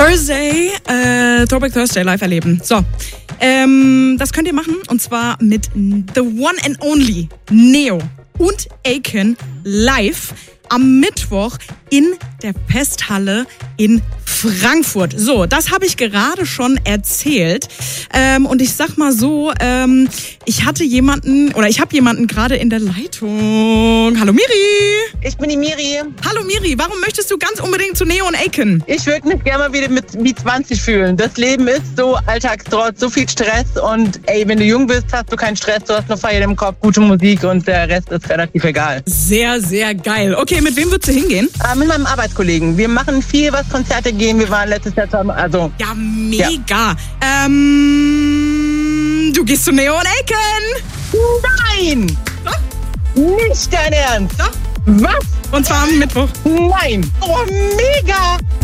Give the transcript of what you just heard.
Thursday, Throwback Thursday live erleben. So, das könnt ihr machen und zwar mit The One and Only Neo und Aiken live am Mittwoch in der Festhalle in Frankfurt. So, das habe ich gerade schon erzählt. Und ich sag mal so, ich habe jemanden gerade in der Leitung. Hallo Miri! Ich bin die Miri. Hallo Miri, warum möchtest du ganz unbedingt zu Neo und Aiken? Ich würde mich gerne mal wieder wie 20 fühlen. Das Leben ist so alltagstrotz, so viel Stress und wenn du jung bist, hast du keinen Stress, du hast nur Feier im Kopf, gute Musik und der Rest ist relativ egal. Sehr, sehr geil. Okay, mit wem würdest du hingehen? Mit meinem Arbeitskollegen. Wir machen viel, was Konzerte gehen. Wir waren letztes Jahr zusammen, also... Ja, mega. Ja. Du gehst zu Neo und Aiken? Nein! So? Nicht dein Ernst! So? Was? Und zwar am Mittwoch. Nein! Oh, mega!